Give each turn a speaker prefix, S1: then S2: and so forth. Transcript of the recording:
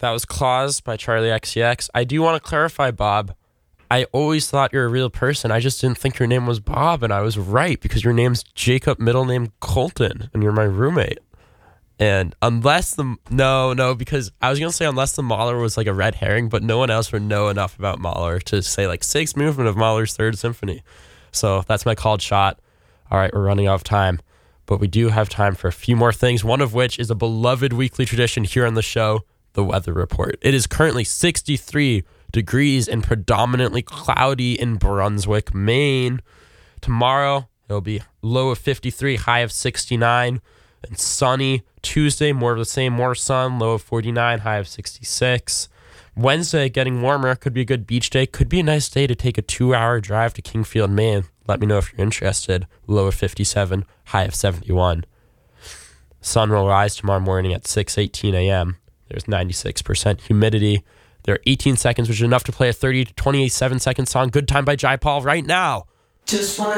S1: That was Claus by Charlie XCX. I do want to clarify, Bob. I always thought you're a real person. I just didn't think your name was Bob, and I was right because your name's Jacob, middle name Colton, and you're my roommate. And unless because I was going to say unless the Mahler was like a red herring, but no one else would know enough about Mahler to say like sixth movement of Mahler's Third Symphony. So that's my called shot. All right, we're running out of time, but we do have time for a few more things, one of which is a beloved weekly tradition here on the show, the weather report. It is currently 63 degrees and predominantly cloudy in Brunswick, Maine. Tomorrow, it'll be low of 53, high of 69, and sunny. Tuesday, more of the same, more sun, low of 49, high of 66. Wednesday, getting warmer. Could be a good beach day. Could be a nice day to take a 2-hour drive to Kingfield, Maine. Let me know if you're interested. Low of 57, high of 71. Sun will rise tomorrow morning at 6:18 a.m. There's 96% humidity. There are 18 seconds, which is enough to play a 30 to 28 7-second song. Good Time by Jai Paul right now.
S2: Just wanna